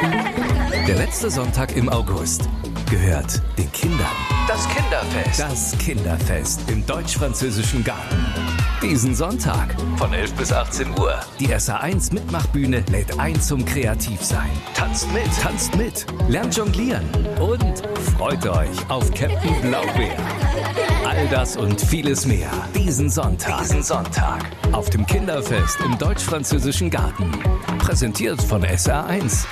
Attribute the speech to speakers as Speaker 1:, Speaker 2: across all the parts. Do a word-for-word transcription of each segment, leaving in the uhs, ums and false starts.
Speaker 1: Der letzte Sonntag im August gehört den Kindern. Das Kinderfest. Das Kinderfest im Deutsch-Französischen Garten. Diesen Sonntag von elf bis achtzehn Uhr. Die S A eins Mitmachbühne lädt ein zum Kreativsein. Tanzt mit, tanzt mit, lernt jonglieren und freut euch auf Captain Blaubeer. All das und vieles mehr diesen Sonntag. Diesen Sonntag auf dem Kinderfest im Deutsch-Französischen Garten. Präsentiert von S A eins.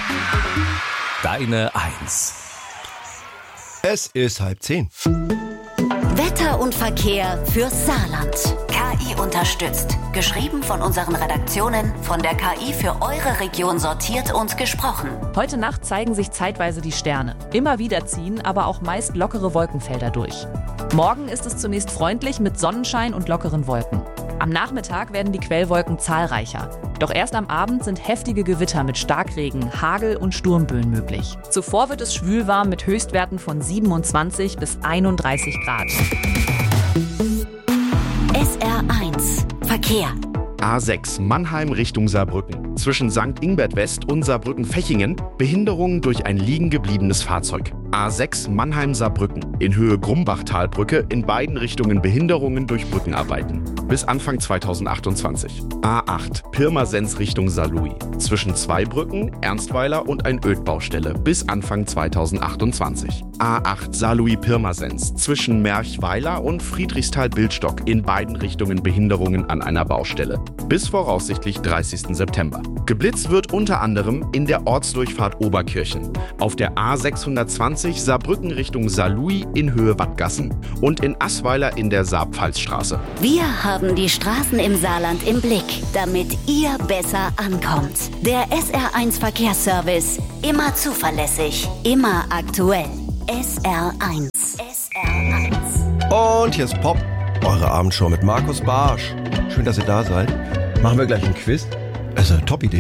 Speaker 1: Deine Eins.
Speaker 2: Es ist halb zehn.
Speaker 3: Wetter und Verkehr fürs Saarland. K I unterstützt. Geschrieben von unseren Redaktionen, von der K I für eure Region sortiert und gesprochen.
Speaker 4: Heute Nacht zeigen sich zeitweise die Sterne. Immer wieder ziehen aber auch meist lockere Wolkenfelder durch. Morgen ist es zunächst freundlich mit Sonnenschein und lockeren Wolken. Am Nachmittag werden die Quellwolken zahlreicher. Doch erst am Abend sind heftige Gewitter mit Starkregen, Hagel und Sturmböen möglich. Zuvor wird es schwülwarm mit Höchstwerten von siebenundzwanzig bis einunddreißig Grad.
Speaker 3: S R eins Verkehr.
Speaker 5: A sechs Mannheim Richtung Saarbrücken. Zwischen Sankt Ingbert West und Saarbrücken-Fechingen Behinderungen durch ein liegen gebliebenes Fahrzeug. A sechs Mannheim-Saarbrücken. In Höhe Grumbachtalbrücke in beiden Richtungen Behinderungen durch Brückenarbeiten. Bis Anfang zweitausendachtundzwanzig. A acht Pirmasens Richtung Saarlouis. Zwischen zwei Brücken, Ernstweiler und ein Ödbaustelle. Bis Anfang zweitausendachtundzwanzig. A acht Saarlouis-Pirmasens. Zwischen Merchweiler und Friedrichsthal-Bildstock. In beiden Richtungen Behinderungen an einer Baustelle. Bis voraussichtlich dreißigsten September. Geblitzt wird unter anderem in der Ortsdurchfahrt Oberkirchen, auf der A sechshundertzwanzig Saarbrücken Richtung Saarlouis in Höhe Wattgassen und in Assweiler in der Saarpfalzstraße.
Speaker 3: Wir haben die Straßen im Saarland im Blick, damit ihr besser ankommt. Der S R eins Verkehrsservice. Immer zuverlässig, immer aktuell. S R eins. S R eins.
Speaker 2: Und hier ist Pop, eure Abendshow mit Markus Barsch. Schön, dass ihr da seid. Machen wir gleich ein Quiz? Also, Top-Idee.